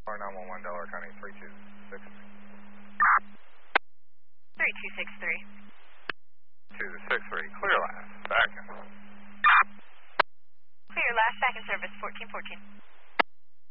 911 Delaware County 3263. 3263. 263, clear last, back in. Clear last, back in service, 1414.